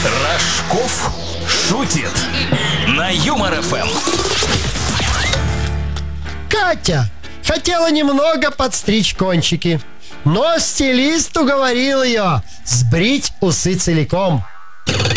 Рожков шутит на Юмор ФМ. Катя хотела немного подстричь кончики, но стилист уговорил ее сбрить усы целиком.